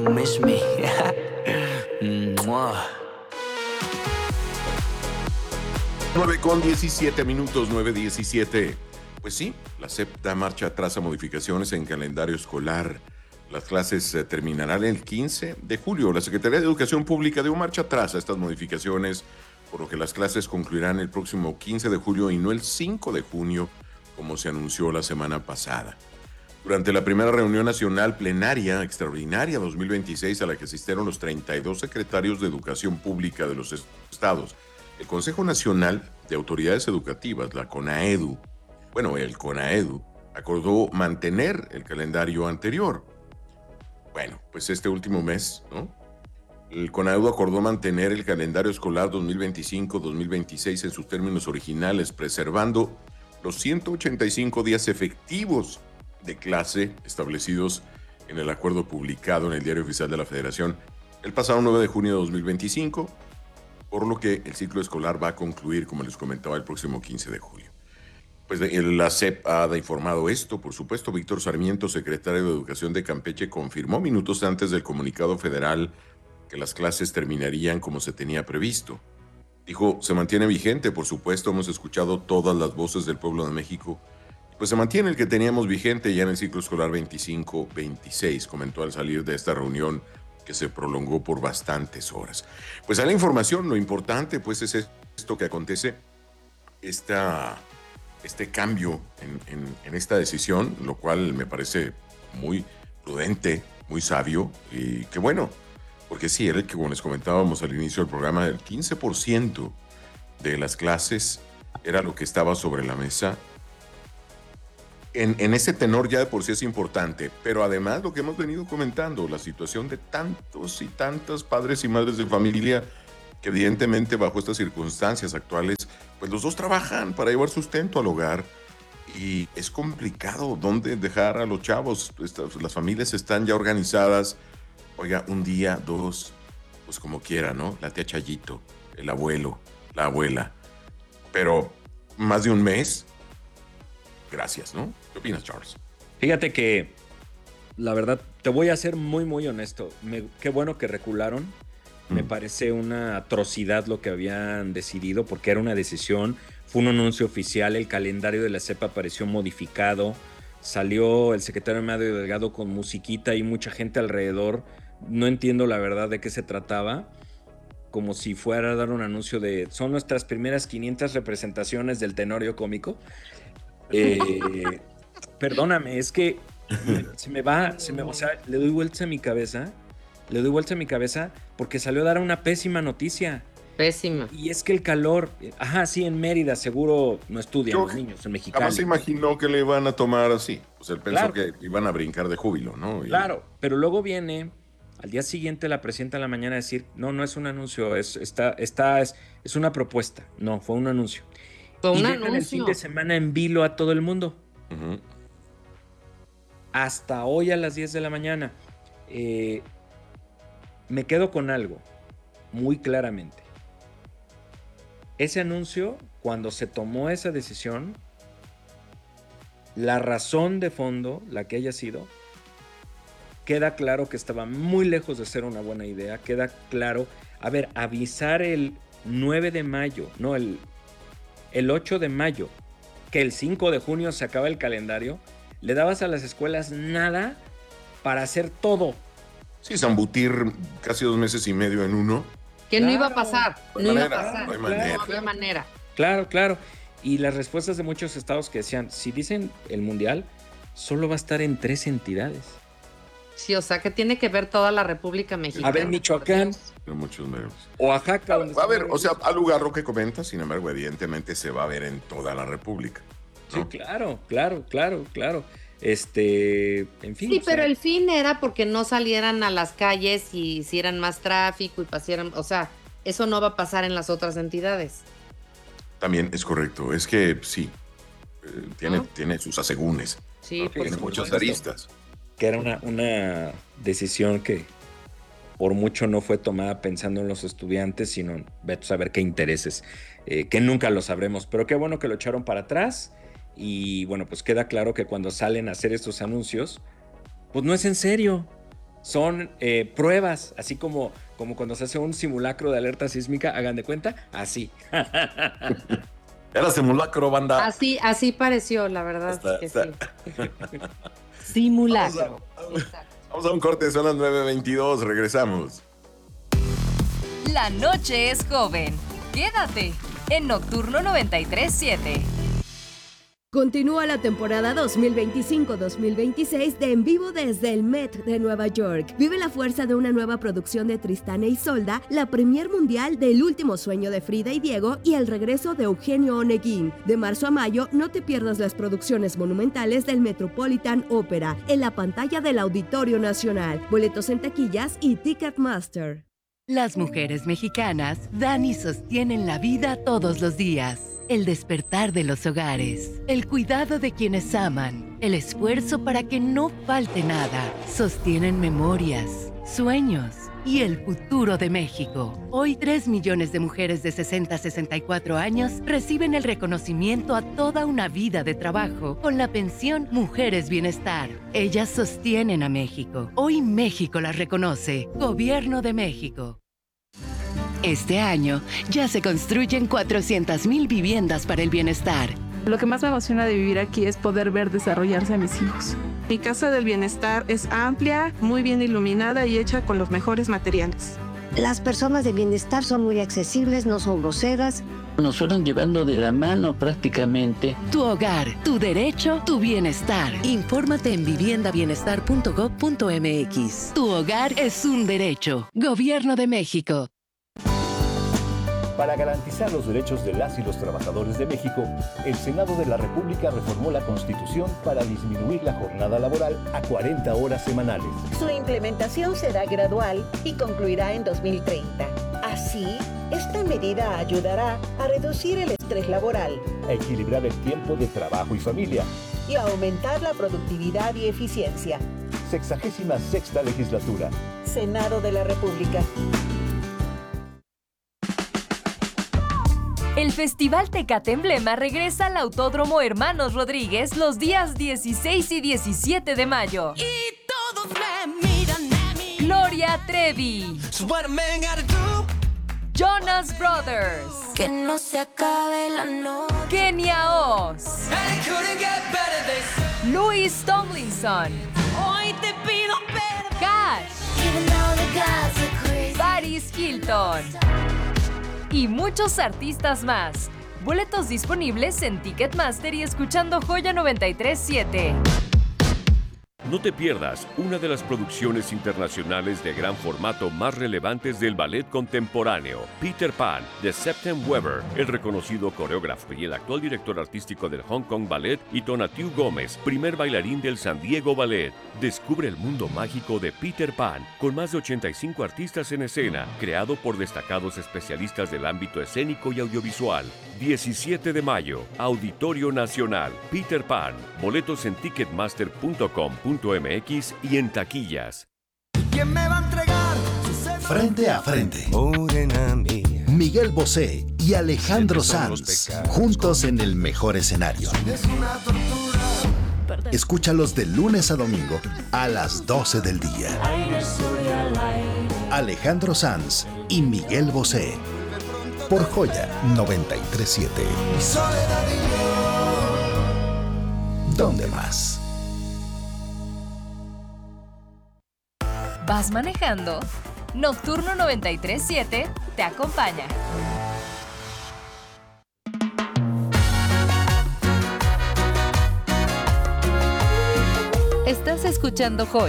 Miss me. Mua. 9:17, 9:17. Pues sí, la SEP da marcha atrás a modificaciones en calendario escolar. Las clases terminarán el 15 de julio. La Secretaría de Educación Pública dio marcha atrás a estas modificaciones, por lo que las clases concluirán el próximo 15 de julio y no el 5 de junio, como se anunció la semana pasada. Durante la primera reunión nacional plenaria extraordinaria 2026, a la que asistieron los 32 secretarios de Educación Pública de los estados, el Consejo Nacional de Autoridades Educativas, la CONAEDU, el CONAEDU, acordó mantener el calendario anterior. Bueno, pues este último mes, ¿no? El CONAEDU acordó mantener el calendario escolar 2025-2026 en sus términos originales, preservando los 185 días efectivos de clase establecidos en el acuerdo publicado en el Diario Oficial de la Federación el pasado 9 de junio de 2025, por lo que el ciclo escolar va a concluir, como les comentaba, el próximo 15 de julio. Pues la SEP ha informado esto, por supuesto. Víctor Sarmiento, secretario de Educación de Campeche, confirmó minutos antes del comunicado federal que las clases terminarían como se tenía previsto. Dijo, se mantiene vigente, por supuesto, hemos escuchado todas las voces del pueblo de México. Pues se mantiene el que teníamos vigente ya en el ciclo escolar 25-26, comentó al salir de esta reunión que se prolongó por bastantes horas. Pues a la información, lo importante pues es esto que acontece, este cambio en esta decisión, lo cual me parece muy prudente, muy sabio y que bueno, porque sí, era el que, como les comentábamos al inicio del programa, el 15% de las clases era lo que estaba sobre la mesa. En ese tenor ya de por sí es importante, pero además lo que hemos venido comentando, la situación de tantos y tantos padres y madres de familia que evidentemente bajo estas circunstancias actuales, pues los dos trabajan para llevar sustento al hogar y es complicado dónde dejar a los chavos. Las familias están ya organizadas, oiga, un día, dos, pues como quiera, ¿no? La tía Chayito, el abuelo, la abuela, pero más de un mes. Gracias, ¿no? ¿Qué opinas, Charles? Fíjate que, la verdad, te voy a ser muy, muy honesto. Qué bueno que recularon. Me parece una atrocidad lo que habían decidido, porque era una decisión, fue un anuncio oficial, el calendario de la CEPA apareció modificado, salió el secretario Mario Delgado con musiquita y mucha gente alrededor. No entiendo la verdad de qué se trataba, como si fuera a dar un anuncio de, son nuestras primeras 500 representaciones del Tenorio Cómico. Perdóname, es que o sea, le doy vueltas a mi cabeza porque salió a dar una pésima noticia. Pésima. Y es que el calor, sí, en Mérida seguro no estudian los niños, en Mexicali. Jamás se imaginó que le iban a tomar así. Pues él pensó Claro. que iban a brincar de júbilo, ¿no? Claro, pero luego viene al día siguiente la presidenta en la mañana a decir, no es un anuncio, es una propuesta. No, fue un anuncio. Fue un y anuncio. el fin de semana en vilo a todo el mundo. Uh-huh. Hasta hoy a las 10 de la mañana. Me quedo con algo, muy claramente. Ese anuncio, cuando se tomó esa decisión, la razón de fondo, la que haya sido, queda claro que estaba muy lejos de ser una buena idea. Queda claro, avisar el 9 de mayo, no, el 8 de mayo, que el 5 de junio se acaba el calendario, le dabas a las escuelas nada para hacer todo. Sí, zambutir casi 2 meses y medio en uno. Que no iba a pasar. No hay manera. Claro. Y las respuestas de muchos estados que decían, si dicen el mundial, solo va a estar en 3 entidades. Sí, o sea, que tiene que ver toda la República Mexicana. A ver, Michoacán. De muchos medios. Oaxaca. Va a ver, o sea, al lugar lo que comenta, sin embargo, evidentemente se va a ver en toda la República, ¿no? Sí, claro. En fin. Sí, pero el fin era porque no salieran a las calles y hicieran más tráfico y pasaran, o sea, eso no va a pasar en las otras entidades. También es correcto, es que sí, tiene sus asegúnes. Sí, ¿no? Tiene muchas supuesto. aristas. Que era una decisión que por mucho no fue tomada pensando en los estudiantes, sino vete a saber qué intereses, que nunca lo sabremos. Pero qué bueno que lo echaron para atrás. Y bueno, pues queda claro que cuando salen a hacer estos anuncios, pues no es en serio. Son pruebas, así como cuando se hace un simulacro de alerta sísmica, hagan de cuenta, así. Era simulacro, banda. Así pareció, la verdad. Sí. Simulacro. Vamos a un corte, son las 9:22, regresamos. La noche es joven. Quédate en Nocturno 93.7. Continúa la temporada 2025-2026 de En Vivo desde el Met de Nueva York. Vive la fuerza de una nueva producción de Tristán e Isolda, la premier mundial del Último Sueño de Frida y Diego y el regreso de Eugenio Oneguín. De marzo a mayo, no te pierdas las producciones monumentales del Metropolitan Opera en la pantalla del Auditorio Nacional. Boletos en taquillas y Ticketmaster. Las mujeres mexicanas dan y sostienen la vida todos los días. El despertar de los hogares, el cuidado de quienes aman, el esfuerzo para que no falte nada, sostienen memorias, sueños y el futuro de México. Hoy 3 millones de mujeres de 60 a 64 años reciben el reconocimiento a toda una vida de trabajo con la pensión Mujeres Bienestar. Ellas sostienen a México. Hoy México las reconoce. Gobierno de México. Este año ya se construyen 400,000 viviendas para el bienestar. Lo que más me emociona de vivir aquí es poder ver desarrollarse a mis hijos. Mi casa del bienestar es amplia, muy bien iluminada y hecha con los mejores materiales. Las personas de bienestar son muy accesibles, no son groseras. Nos fueron llevando de la mano prácticamente. Tu hogar, tu derecho, tu bienestar. Infórmate en viviendabienestar.gov.mx. Tu hogar es un derecho. Gobierno de México. Para garantizar los derechos de las y los trabajadores de México, el Senado de la República reformó la Constitución para disminuir la jornada laboral a 40 horas semanales. Su implementación será gradual y concluirá en 2030. Así, esta medida ayudará a reducir el estrés laboral, a equilibrar el tiempo de trabajo y familia y a aumentar la productividad y eficiencia. 66ª legislatura. Senado de la República. El Festival Tecate Emblema regresa al Autódromo Hermanos Rodríguez los días 16 y 17 de mayo. Y todos me miran a mí. Gloria Trevi. So what a man gotta do. Jonas Brothers. Que no se acabe la noche. Kenia Oz. Louis Tomlinson. Hoy te pido perdón. Cash. Paris Hilton. Y muchos artistas más. Boletos disponibles en Ticketmaster y escuchando Joya 93.7. No te pierdas una de las producciones internacionales de gran formato más relevantes del ballet contemporáneo, Peter Pan, de Septem Weber, el reconocido coreógrafo y el actual director artístico del Hong Kong Ballet, y Tonatiuh Gómez, primer bailarín del San Diego Ballet. Descubre el mundo mágico de Peter Pan, con más de 85 artistas en escena, creado por destacados especialistas del ámbito escénico y audiovisual. 17 de mayo, Auditorio Nacional, Peter Pan. Boletos en ticketmaster.com.mx y en taquillas. ¿Quién me va a entregar? Frente a frente. Miguel Bosé y Alejandro Sanz, juntos en el mejor escenario. Escúchalos de lunes a domingo a las 12 del día. Alejandro Sanz y Miguel Bosé. Por Joya 93.7. ¿Dónde más? ¿Vas manejando? Nocturno 93.7 te acompaña. Estás escuchando Joya